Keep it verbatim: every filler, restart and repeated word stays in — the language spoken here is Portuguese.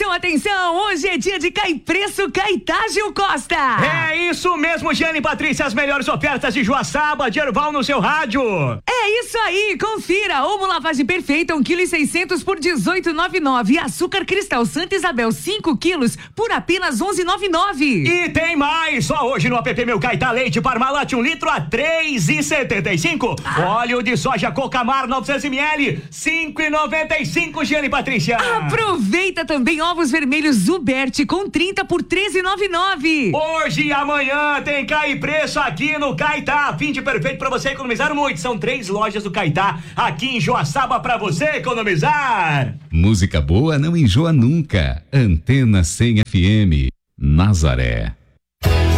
Atenção, atenção, hoje é dia de Cai Preço Caetá, Gil Costa. É isso mesmo, Giane e Patrícia, as melhores ofertas de Joaçaba, de Erval no seu rádio. É isso aí, confira, omo lavagem perfeita, um quilo e seiscentos por dezoito reais e noventa e nove centavos. Açúcar Cristal Santa Isabel, cinco quilos por apenas onze reais e noventa e nove centavos. E tem mais, só hoje no app Meu Caetá, leite Parmalat um litro a três reais e setenta e cinco. Ah. Óleo de soja Cocamar novecentos mililitros, cinco reais e noventa e cinco centavos, Giane e Patrícia. Aproveita também ovos vermelhos Zuberti com trinta por treze reais e noventa e nove centavos. Hoje e amanhã tem Cai Preço aqui no Caetá. Fim de perfeito pra você economizar muito. São três lojas do Caetá aqui em Joaçaba pra você economizar. Música boa não enjoa nunca. Antena cem F M, Nazaré.